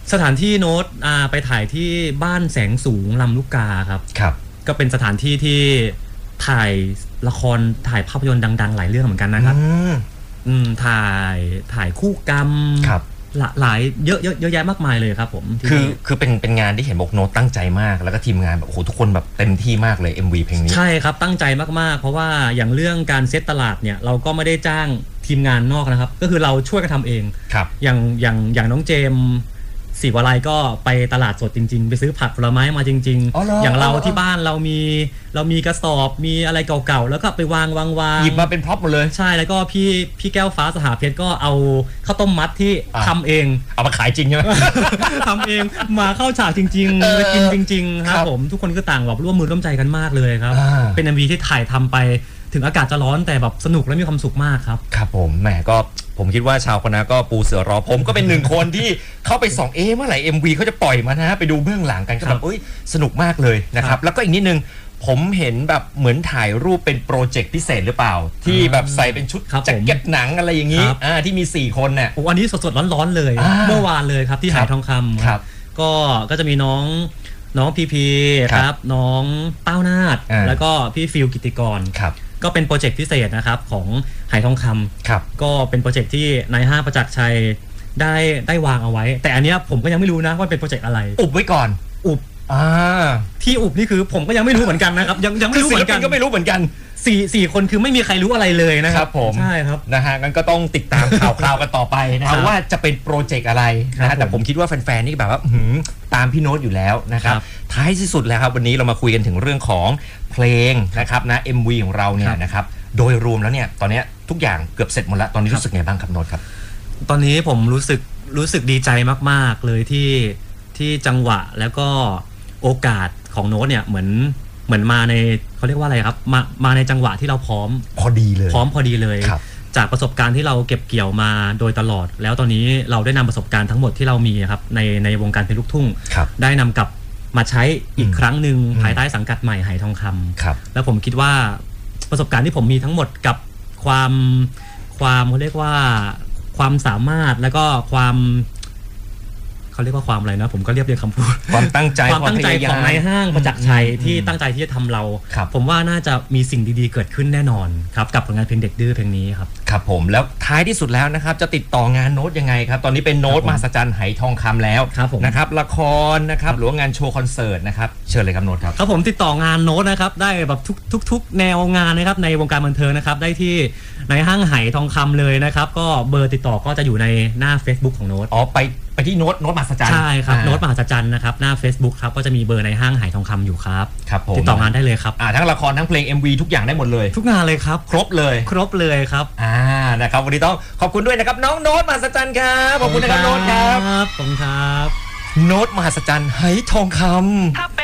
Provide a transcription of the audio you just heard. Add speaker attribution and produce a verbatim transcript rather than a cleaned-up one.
Speaker 1: สถานที่โน้ตอ่าไปถ่ายที่บ้านแสงสูงลำลูกกาครับ
Speaker 2: ครับ
Speaker 1: ก็เป็นสถานที่ที่ถ่ายละครถ่ายภาพยนตร์ดังๆหลายเรื่องเหมือนกันนะครับอืมถ่ายถ่ายคู่กรรม
Speaker 2: ครับ
Speaker 1: หลายเยอะเยอะเยอะแยะมากมายเลยครับผม
Speaker 2: คือคือเป็นเป็นงานที่เห็นบอกโน้ตตั้งใจมากแล้วก็ทีมงานแบบโอ้โหทุกคนแบบเต็มที่มากเลย เอ็ม วี เพลงนี้
Speaker 1: ใช่ครับตั้งใจมากๆเพราะว่าอย่างเรื่องการเซตตลาดเนี่ยเราก็ไม่ได้จ้างทีมงานนอกนะครับก็คือเราช่วยกันทำเอง
Speaker 2: ครับ
Speaker 1: อย่างอย่างอย่างน้องเจมสีวาลัยก็ไปตลาดสดจริงๆไปซื้อผักผลไม้มาจริงๆอย่างเราที่บ้านเรามีเรามีกระสอบมีอะไรเก่าๆแล้วก็ไปวางวางวาง
Speaker 2: หยิบมาเป็นพร็อพหมดเลย
Speaker 1: ใช่แล้วก็พี่พี่แก้วฟ้าสหเพชรก็เอาข้าวต้มมัดที่ทำเอง
Speaker 2: เอามาขายจริงใช่ไหม
Speaker 1: ทำเองมาเข้าฉากจริงๆมากินจริงๆครับผมทุกคนก็ต่างแบบร่วมมือร่วมใจกันมากเลยครับเป็น เอ็ม วี ที่ถ่ายทำไปถึงอากาศจะร้อนแต่แบบสนุกและมีความสุขมากครับ
Speaker 2: ครับผมแหมก็ผมคิดว่าชาวคณะก็ปูเสือรอผมก็เป็นหนึ่งคนที่เข้าไปส่องเอ๊ะเมื่อไหร่ เอ็ม วี เขาจะปล่อยมานะไปดูเบื้องหลังกันก็แบบเอ้ยสนุกมากเลยนะครับแล้วก็อีกนิดนึงผมเห็นแบบเหมือนถ่ายรูปเป็นโปรเจกต์พิเศษหรือเปล่าที่แบบใส่เป็นชุดแจ็คเก็ตหนังอะไรอย่างนี้อ่าที่มีสี่คนเนี่ย
Speaker 1: โอ้อันนี้สดๆร้อนๆเลยเมื่อวานเลยครับที่หายทองคำ
Speaker 2: ครับ
Speaker 1: ก็ก็จะมีน้องน้องพีพีครับน้องเต้านาฏแล้วก็พี่ฟิลกิติกร
Speaker 2: ครับ
Speaker 1: ก็เป็นโปรเจกต์พิเศษนะครับของหายทองคำครับก็เป็นโปรเจกต์ที่นายห้างประจักษ์ชัยได้ได้วางเอาไว้แต่อันนี้ผมก็ยังไม่รู้นะว่าเป็นโปรเจกต์อะไร
Speaker 2: อุบไว้ก่อน
Speaker 1: อุบ
Speaker 2: อ่า
Speaker 1: ที่อุบนี่คือผมก็ยังไม่รู้เหมือนกันนะครับยังยังไม่รู้เหมือนกัน
Speaker 2: ก็ไม่รู้เหมือนกัน
Speaker 1: สี่สี่คนคือไม่มีใครรู้อะไรเลยนะครับ
Speaker 2: ผม
Speaker 1: ใช่ครับ
Speaker 2: นะฮะงั้นก็ต้องติดตามข่าวคราวกันต่อไปนะครับว่าจะเป็นโปรเจกต์อะไรนะฮะแต่ผมคิดว่าแฟนๆนี่แบบว่าตามพี่โน้ตอยู่แล้วนะครับท้ายที่สุดแล้วครับวันนี้เรามาคุยกันถึงเรื่องของเพลงนะครับนะ เอ็ม วี ของเราเนี่ยนะครับโดยรวมแล้วเนี่ยตอนนี้ทุกอย่างเกือบเสร็จหมดแล้วตอนนี้รู้สึกไงบ้างครับโน้ตครับ
Speaker 1: ตอนนี้ผมรู้สึกรู้สึกดีใจมากๆเลยที่ที่จังหวะแล้วก็โอกาสของโน้ตเนี่ยเหมือนเหมือนมาในเขาเรียกว่าอะไรครับมามาในจังหวะที่เราพร้อม
Speaker 2: พอดีเลย
Speaker 1: พร้อมพอดีเลยจากประสบการณ์ที่เราเก็บเกี่ยวมาโดยตลอดแล้วตอนนี้เราได้นำประสบการณ์ทั้งหมดที่เรามีครับในในวงการเพลงลูกทุ่งได้นำกลับมาใช้อีกครั้งหนึ่งภายใต้สังกัดใหม่หายทองคำแล้วผมคิดว่าประสบการณ์ที่ผมมีทั้งหมดกับความความเขาเรียกว่าความสามารถแล้วก็ความเขาเรียกว่าความอะไรนะผมก็เรียบเรียงคำพูด
Speaker 2: ความตั้งใจ
Speaker 1: ความตั้งใจของนายห้างประจักษ์ชัยที่ตั้งใจที่จะทำเราผมว่าน่าจะมีสิ่งดีๆเกิดขึ้นแน่นอนครับกับผลงานเพลงเด็กดื้อเพลงนี้ครับ
Speaker 2: ครับผมแล้วท้ายที่สุดแล้วนะครับจะติดต่องานโน้ตยังไงครับตอนนี้เป็นโน้ตมหัศจรรย์ไหทองคำแล้วนะครับละครนะครับหรืองานโชว์คอนเสิร์ตนะครับเชิญเลยครับโน้ตครับ
Speaker 1: ครับผมติดต่องานโน้ตนะครับได้แบบทุกทุกทุกแนวงานนะครับในวงการบันเทิงนะครับได้ที่ในห้างไหทองคำเลยนะครับก็เบอร์ติดต่อก็จะอยู่ในหน้า Facebook ของโน้ต
Speaker 2: อ๋อไปไปที่โน้ตโน้ตมหัศจรรย์
Speaker 1: ใช่ครับโน้ตมหัศจรรย์นะครับหน้า Facebook ครับก็จะมีเบอร์ในห้างไหทองคำอยู่ครับ
Speaker 2: ครับผม
Speaker 1: ติดต่องานได้เลยครับ
Speaker 2: อ่าทั้งละครทั้งเพลง เอ็ม วี ทุกอย่างได้หมดเลย
Speaker 1: ทุกงานเลยครับ
Speaker 2: ครบเลย
Speaker 1: ครบเลยครับ
Speaker 2: อ่านะครับวันนี้ต้องขอบคุณด้วยนะครับน้องโน้ตมหัศจรรย์ครับขอบคุณนะครับโน้ตครับ
Speaker 1: ขอบคุณครับ
Speaker 2: โน้ตมหัศจรรย์ไหทองคำ